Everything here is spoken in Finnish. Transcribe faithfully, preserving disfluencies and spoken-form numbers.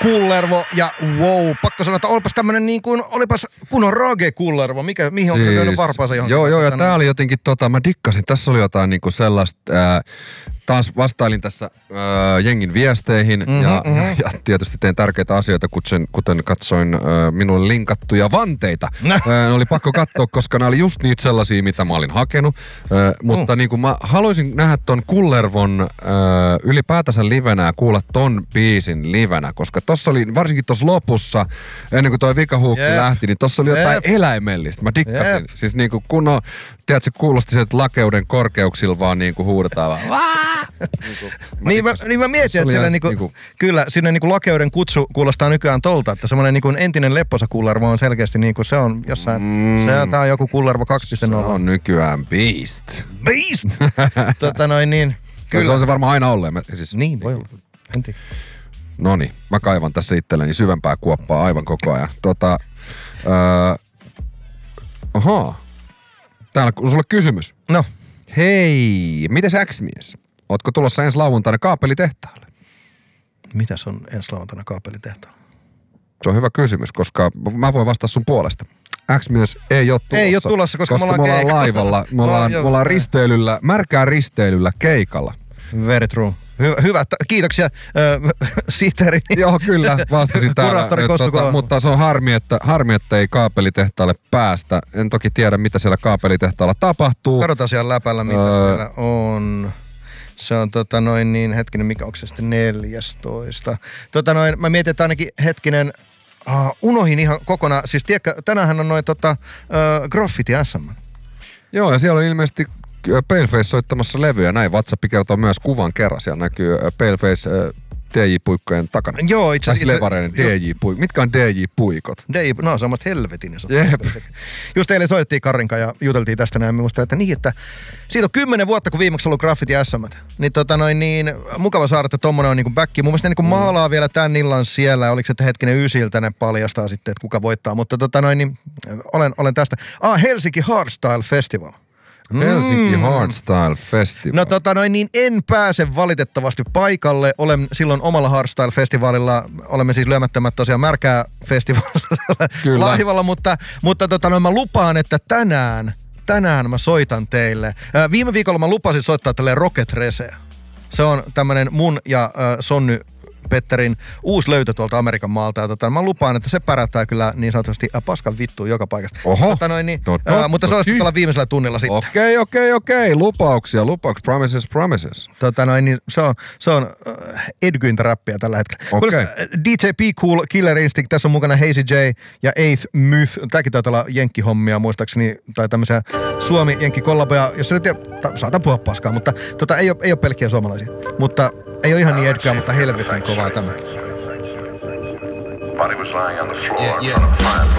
Kullervo ja wow, pakko sanoa, että olipas tämmönen niin kuin, olipas kunnon Rage Kullervo, mikä, mihin on siis, käynyt varpaansa johonkin. Joo, joo, ja tää oli jotenkin tota, mä dikkasin, tässä oli jotain niinku sellaista, ää, taas vastailin tässä ää, jengin viesteihin mm-hmm, ja, mm-hmm. ja tietysti tein tärkeitä asioita, kuten, kuten katsoin ää, minulle linkattuja vanteita. Ää, ne oli pakko katsoa, koska nämä oli just niitä sellaisia, mitä mä olin hakenut, ää, mutta mm. niinku mä haluaisin nähdä ton Kullervon ää, ylipäätänsä livenä ja kuulla ton biisin livenä, koska tossa oli, varsinkin tossa lopussa, ennen kuin toi vikahuukki yep. lähti, niin tossa oli jotain yep. eläimellistä. Mä dikkasin. Yep. Siis niinku kun on, tiedätkö, kuulosti se, että lakeuden korkeuksilla vaan niinku huudetaan vaan. Niinku, mä niin, mä, niin mä mietin, että niinku, niinku, kyllä sinne niinku lakeuden kutsu kuulostaa nykyään tolta, että semmoinen niinku entinen lepposa Kullervo on selkeästi niinku se on jossain, mm, se tää on joku Kullervo kaksi piste nolla. Se on nykyään Beast. Beast! tota noin niin. Kyllä. Se on se varmaan aina ollut. Siis, niin, voi olla. En tiedä. Noniin, mä kaivan tässä itselleni syvempää kuoppaa aivan koko ajan. Tota, öö, ahaa. Täällä on sulle kysymys. No. Hei, mites X-mies? Ootko tulossa ensi lauantaina kaapelitehtaalle? Mitäs on ensi lauantaina kaapelitehtaalle? Se on hyvä kysymys, koska mä voin vastata sun puolesta. X-mies ei ole tulossa. Ei ole tulossa, koska, koska me ollaan, me ollaan laivalla. Me ollaan, me ollaan risteilyllä, märkää risteilyllä keikalla. Very true. Hyvä, hyvä. Kiitoksia äh, sihteeri. Joo, kyllä, vastasin täällä. Tota, mutta se on harmi että, harmi, että ei kaapelitehtaalle päästä. En toki tiedä, mitä siellä kaapelitehtaalla tapahtuu. Katsotaan siellä läpällä, mitä öö... siellä on. Se on tota noin niin, hetkinen, mikä onko se sitten neljästoista. Tota noin, mä mietin, että ainakin hetkinen, uh, unohin ihan kokonaan. Siis tiedätkö, tänäänhän on noin tota, uh, Graffiti S M. Joo, ja siellä on ilmeisesti Paleface soittamassa levyjä. Näin WhatsApp kertoo myös kuvan kerran. Siellä näkyy Paleface D J-puikkojen takana. Joo, itse asiassa. Levareiden D J-puikot. Mitkä on D J-puikot? D J, no semmoista helvetin. Yep. Just eilen soitettiin Karrinka ja juteltiin tästä näin. Minusta, että niin, että siitä on kymmenen vuotta, kun viimeksi ollut Graffiti S M. Niin tota noin niin, mukava saada, että tommonen on niinku backi. Mun mielestä ne niinku mm. maalaa vielä tän illan siellä. Oliko se, että hetkinen ysiltä ne paljastaa sitten, että kuka voittaa. Mutta tota noin niin, olen, olen tästä. Ah, Helsinki Hardstyle Festival. Helsinki mm. Hardstyle Festival. No tota noin, niin en pääse valitettavasti paikalle. Olen silloin omalla Hardstyle-festivaalilla, olemme siis lyömättömät tosiaan märkää festivaalilla laivalla, mutta, mutta tota noin, mä lupaan, että tänään, tänään mä soitan teille. Ää, viime viikolla mä lupasin soittaa tälle Rocket Resea. Se on tämmönen mun ja äh, Sonny Petterin uusi löytö tuolta Amerikan maalta. Ja tota, mä lupaan, että se pärättää kyllä niin sanotusti äh, paskan vittuun joka paikasta. Oho. Tota noin, niin, no, no, äh, mutta se olisi tuolla viimeisellä tunnilla sitten. Okei, okay, okei, okay, okei. Okay. Lupauksia, lupauksia. Promises, promises. Tota noin, niin se on, se on äh, edgyintä räppiä tällä hetkellä. Okay. D J P Cool, Killer Instinct, tässä on mukana Hazy J ja Eighth Myth. Tääkin taitaa olla jenkkihommia muistaakseni, tai tämmöisiä Suomi-jenkki-kollaboja, jos se nyt saatan puhua paskaa, mutta tota, ei ole, ei ole pelkkiä suomalaisia. Mutta ei ole ihan niin edgyä, mutta helvetin kovaa tämäkin. Body was lying on the floor. Yeah, yeah.